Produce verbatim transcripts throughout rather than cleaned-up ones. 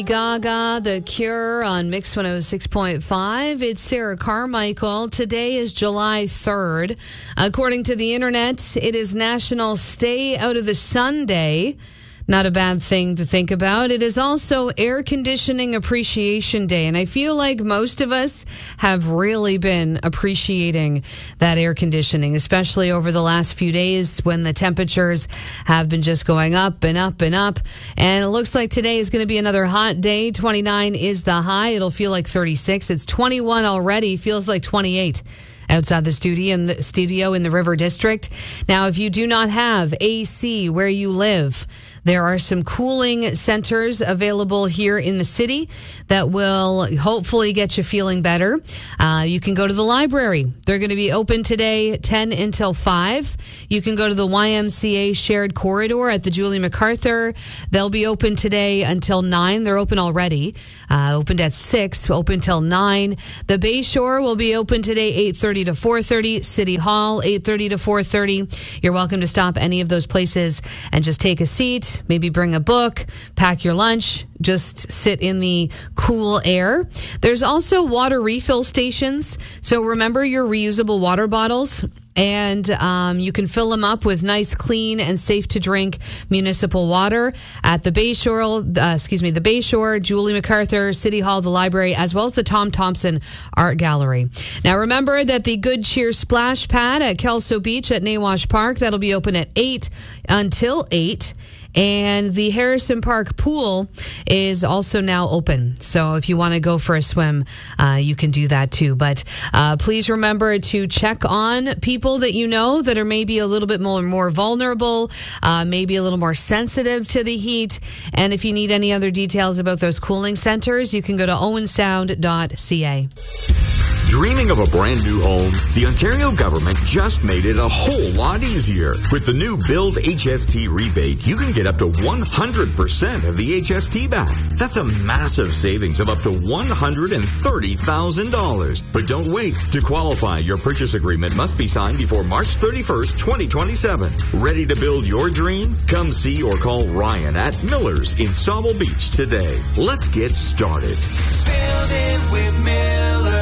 Gaga, The Cure on Mix one oh six point five. It's Sarah Carmichael. Today is July third. According to the internet, it is National Stay Out of the Sun Day. Not a bad thing to think about. It is also Air Conditioning Appreciation Day, and I feel like most of us have really been appreciating that air conditioning, especially over the last few days when the temperatures have been just going up and up and up. And it looks like today is going to be another hot day. twenty-nine is the high. It'll feel like thirty-six. It's twenty-one already. Feels like twenty-eight. Outside the studio in the studio in the River District. Now, if you do not have A C where you live, there are some cooling centers available here in the city that will hopefully get you feeling better. Uh, you can go to the library. They're going to be open today, ten until five. You can go to the Y M C A shared corridor at the Julie MacArthur. They'll be open today until nine. They're open already. Uh, opened at six, open till nine. The Bayshore will be open today, eight thirty to four thirty. City Hall, eight thirty to four thirty. You're welcome to stop any of those places and just take a seat, maybe bring a book, pack your lunch, just sit in the cool air. There's also water refill stations. So remember your reusable water bottles. And um, you can fill them up with nice, clean, and safe-to-drink municipal water at the Bayshore, uh, excuse me, the Bayshore, Julie MacArthur, City Hall, the library, as well as the Tom Thompson Art Gallery. Now, remember that the Good Cheer Splash Pad at Kelso Beach at Nawash Park, that'll be open at eight until eight. And the Harrison Park pool is also now open. So if you want to go for a swim, uh, you can do that too. But uh, please remember to check on people that you know that are maybe a little bit more, more vulnerable, uh, maybe a little more sensitive to the heat. And if you need any other details about those cooling centers, you can go to owen sound dot c a. Dreaming of a brand new home? The Ontario government just made it a whole lot easier. With the new Build H S T rebate, you can get up to one hundred percent of the H S T back. That's a massive savings of up to one hundred thirty thousand dollars. But don't wait. To qualify, your purchase agreement must be signed before March thirty-first, twenty twenty-seven. Ready to build your dream? Come see or call Ryan at Miller's in Sauble Beach today. Let's get started. Build it with Miller.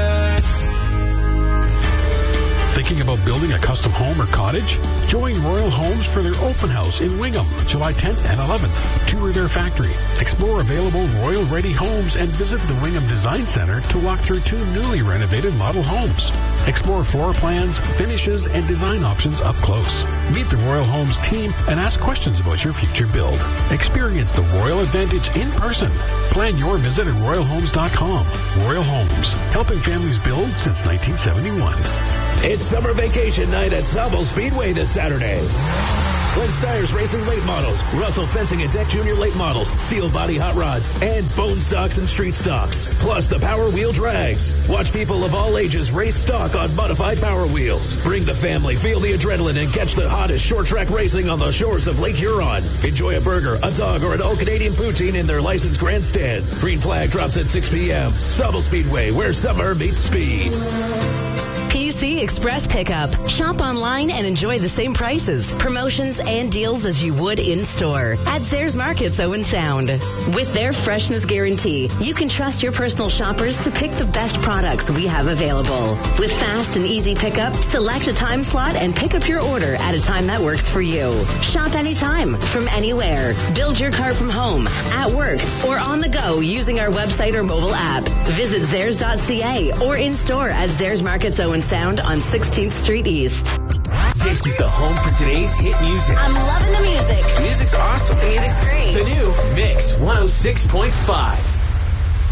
Thinking about building a custom home or cottage? Join Royal Homes for their open house in Wingham, July tenth and eleventh. Tour their factory, explore available Royal Ready homes, and visit the Wingham Design Center to walk through two newly renovated model homes. Explore floor plans, finishes, and design options up close. Meet the Royal Homes team and ask questions about your future build. Experience the Royal Advantage in person. Plan your visit at royal homes dot com. Royal Homes, helping families build since nineteen seventy-one. It's summer vacation night at Sauble Speedway this Saturday. Glenn Steyer's Racing Late Models, Russell Fencing and Tech Junior Late Models, Steel Body Hot Rods, and Bone Stocks and Street Stocks, plus the Power Wheel Drags. Watch people of all ages race stock on modified Power Wheels. Bring the family, feel the adrenaline, and catch the hottest short track racing on the shores of Lake Huron. Enjoy a burger, a dog, or an all Canadian poutine in their licensed grandstand. Green flag drops at six p.m. Sauble Speedway, where summer meets speed. P C Express Pickup. Shop online and enjoy the same prices, promotions, and deals as you would in-store at Zehrs Markets Owen Sound. With their freshness guarantee, you can trust your personal shoppers to pick the best products we have available. With fast and easy pickup, select a time slot and pick up your order at a time that works for you. Shop anytime, from anywhere. Build your car from home, at work, or on the go using our website or mobile app. Visit zehrs dot c a or in-store at Zehrs Markets Owen Sound on sixteenth Street East. This is the home for today's hit music. I'm loving the music. The music's awesome. The music's great. The new Mix one oh six point five.